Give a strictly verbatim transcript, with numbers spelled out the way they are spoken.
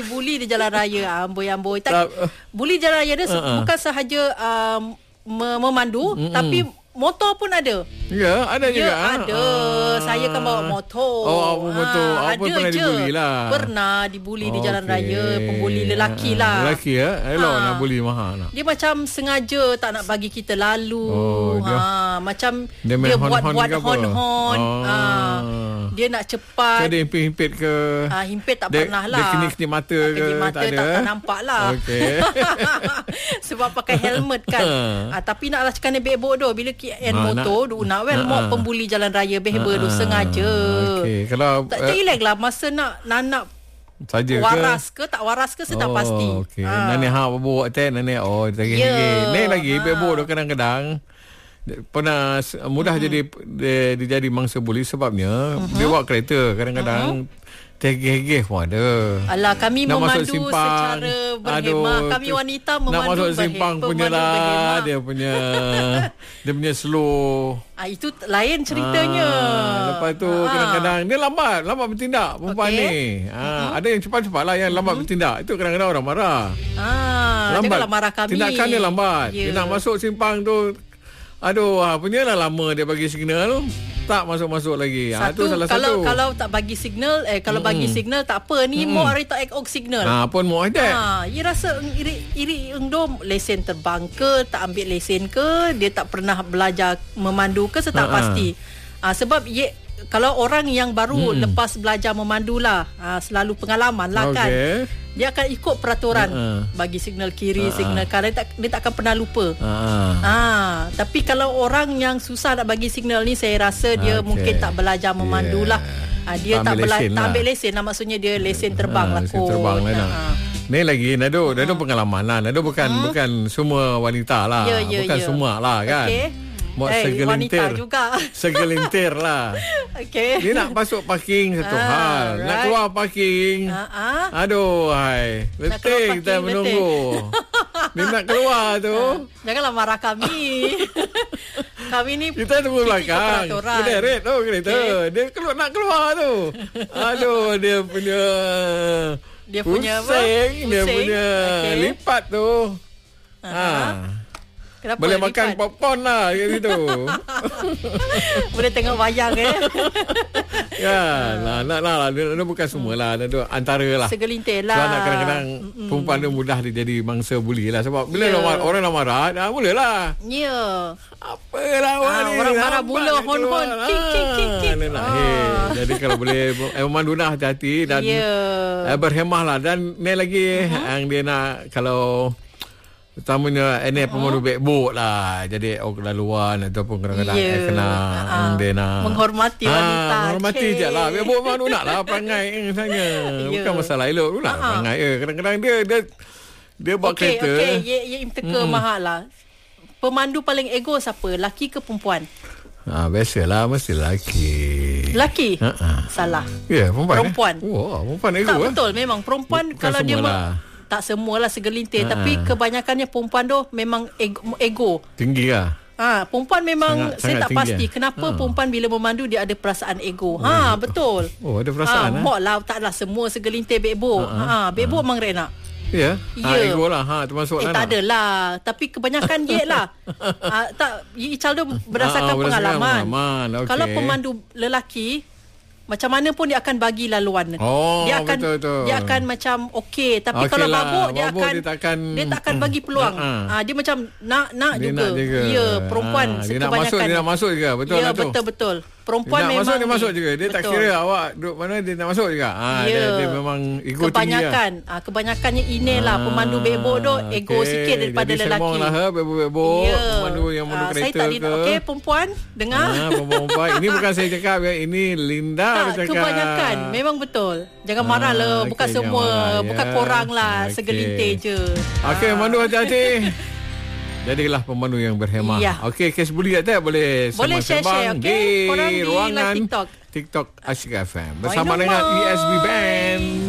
Buli di jalan raya, amboi-amboi. Tak, buli jalan raya dia uh-uh. bukan sahaja um, memandu, mm-mm. tapi motor pun ada. Ya, ada ya, juga. Ada. Ah. Saya kan bawa motor. Oh, motor. Ah, apa ada pernah je. dibuli lah. Pernah dibuli oh, di jalan okay. raya, pembuli lelaki lah. Lelaki ya? Elok ha. nak buli mahal. Dia macam sengaja tak nak bagi kita lalu. Oh, dia, ha, macam dia, dia buat-buat hon-hon. Oh. Ha, dia nak cepat. So, dia himpit-himpit ke? Ha, himpit tak dia, pernah lah. Dia kini-kini mata ke? Kini mata tak, tak, tak nampak lah. Okay. Sebab pakai helmet kan. ha, tapi naklah cakap ni bebok tu. Bila K N ha, motor, du nak well, ha, pembuli jalan raya behber ha, tu sengaja. Okay. Kalau tak uh, relax lah masa nak nanak saja waras ke? ke tak waras ke saya oh, tak pasti. Okey. Ha. Nani ha bawa teh nani oh lagi yeah. Ni lagi ha. Bebo tu kadang-kadang pernah mudah uh-huh. jadi dia, dia jadi mangsa buli sebabnya uh-huh. dia bawa kereta kadang-kadang uh-huh. tegeh-gegeh pun ada. Alah, kami nak memandu secara berhemah. Aduh, kami wanita memandu nak masuk simpang berhe- punya lah berhemah. Dia punya dia punya slow. Ah, itu lain ceritanya. Ah, lepas tu ah. kadang-kadang dia lambat, lambat bertindak perempuan okay. ni. Ah, uh-huh. Ada yang cepat-cepat lah, yang uh-huh. lambat bertindak. Itu kadang-kadang orang marah. Ah, lambat. Janganlah marah kami. Tindakan dia lambat. Yeah. Dia nak masuk simpang tu, aduh, ah, punyalah lama dia bagi signal tu. Tak masuk-masuk lagi. Satu, ha, tu salah kalau, satu. Kalau tak bagi signal, eh kalau mm. bagi signal tak apa ni, mm. mau hari tak ek signal. Ha, pun mau ada. Ha, ia rasa iri iri engdom lesen terbang ke, tak ambil lesen ke, dia tak pernah belajar memandu ke, saya tak ha, pasti. Ha, sebab ye, kalau orang yang baru mm. lepas belajar memandu lah, ha, selalu pengalaman lah okay. kan. Dia akan ikut peraturan uh-uh. bagi signal kiri, uh-uh. signal kanan, dia, tak, dia tak akan pernah lupa. Uh-uh. Ha, tapi kalau orang yang susah nak bagi signal ni, saya rasa dia okay. mungkin tak belajar memandu yeah. lah. Ha, dia tak, tak, bela- tak ambil lesen lah, maksudnya dia lesen terbang uh, lah kot. Lesen terbang lah. Uh. Ni lagi Nado, Nado uh. pengalaman lah. Nado bukan hmm? bukan semua wanita lah. Yeah, yeah, bukan yeah. semua lah kan. Okay. Buat hey, segelintir juga. Segelintir lah. Okay. Dia nak masuk parking satu ah, hal right. Nak keluar parking uh-huh. Aduh hai, letih kita menunggu. Dia nak keluar tu uh, janganlah marah kami. Kami ni kita tunggu belakang. Kita red tu kereta okay. Dia keluar, nak keluar tu. Aduh, dia punya Dia punya pusing, apa? Pusing. Dia punya okay. lipat tu uh-huh. ha. Kenapa boleh makan lipat? Popcorn lah kat situ. Boleh tengok wayang eh. Ya, lah, nak lah, dia, dia bukan semua lah, dia antara lah. Segelintir lah. Sebab nak kadang-kadang mm-mm. perempuan dia mudah dia jadi mangsa buli lah. Sebab bila yeah. orang, orang nak marah, dah mula lah. Ya. Yeah. Apalah orang ah, ni. Orang marah mula, hon-hon. Kik, kik, kik, kik. Ah. Hey. Jadi kalau boleh, eh, memandu lah hati-hati. Dan yeah. eh, berhemah lah. Dan ni lagi uh-huh. yang dia nak, kalau utamanya ini pemandu uh-huh. backboard lah. Jadi oh kelaluan ataupun kadang-kadang yeah. eh, kena uh-huh. dia nak menghormati wanita. Ha, menghormati je lah. Backboard pemandu nak lah perangai misalnya. Yeah. Bukan masalah elok tu lah uh-huh. perangai je. Kadang-kadang dia dia dia bawa okay, kereta. Okey, okey. Ye ye imteka hmm. mahal lah. Pemandu paling ego siapa? Laki ke perempuan? Ah, biasalah mesti lelaki. Lelaki? Uh-huh. Salah. Ya, yeah, perempuan. Perempuan. Eh? Wah, perempuan ego. Tak eh? Betul, memang perempuan bukan kalau dia ma- tak semualah segelintir ha. Tapi kebanyakannya perempuan tu memang ego, ego. Tinggi lah. Ha, perempuan memang sangat, saya sangat tak pasti lah. Kenapa ha. perempuan bila memandu dia ada perasaan ego. Ha, betul. Oh, ada perasaan ha, eh. Mok lah, taklah semua segelintir bebo. Ha, ha bebo ha. Memang renak. Ya. Yeah. Ha, ego lah. Ha, termasuk eh, lah. Tak adalah. Tapi kebanyakan ye lah. ha, tak Ical tu berdasarkan ha, ha, pengalaman. pengalaman. Okay. Kalau pemandu lelaki, macam mana pun dia akan bagi laluan. Oh, dia akan betul-betul. Dia akan macam okey, tapi okay kalau lah. mabuk dia mabuk akan dia takkan dia takkan bagi peluang. Uh-huh. Ha, dia macam nak nak dia juga. Nak ya, perempuan ha, dia nak masuk dia nak masuk juga. Betul ya, lah tu. Ya, betul betul. Perempuan dia memang masuk dia masuk juga. Dia betul. Tak kira awak duduk mana dia nak masuk juga. Ha, ya. dia, dia memang ego kebanyakan, tinggi lah. Ha, kebanyakannya inilah ha, pemandu bebo tu ego okay. sikit daripada jadi lelaki. Jadi lah bebo-bebo ya. Pemandu yang mandu ha, kereta saya tak ke. Okey, perempuan dengar. Ha, perempuan. Ini bukan saya cakap ya. Ini Linda tak, cakap. Kebanyakan memang betul. Jangan ha, marah lah. Bukan okay, semua. Marah, bukan ya. korang lah. Okay. Segelintir je. Okey, ha. mandu hati-hati. Jadilah pemandu yang berhemah. Ya. Okey, kes buli tak boleh boleh share-share okay? di Korang ruangan di TikTok. TikTok Asyik F M bersama dengan E S B Band.